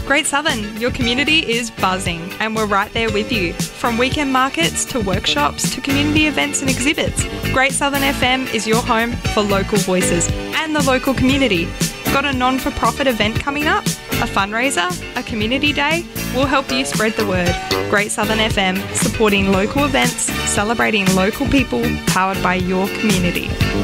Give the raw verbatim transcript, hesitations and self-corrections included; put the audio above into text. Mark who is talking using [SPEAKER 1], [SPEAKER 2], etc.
[SPEAKER 1] Great Southern, your community is buzzing and we're right there with you. From weekend markets to workshops to community events and exhibits, Great Southern F M is your home for local voices and the local community. Got a non-for-profit event coming up? A fundraiser? A community day? We'll help you spread the word. Great Southern F M, supporting local events, celebrating local people, powered by your community.